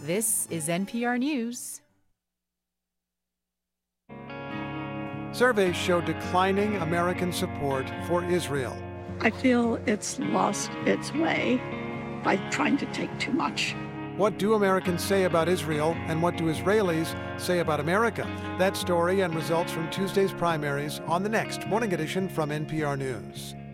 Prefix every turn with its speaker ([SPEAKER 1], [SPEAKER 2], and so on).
[SPEAKER 1] This is NPR News.
[SPEAKER 2] Surveys show declining American support for Israel.
[SPEAKER 3] I feel it's lost its way by trying to take too much.
[SPEAKER 2] What do Americans say about Israel, and what do Israelis say about America? That story and results from Tuesday's primaries on the next Morning Edition from NPR News.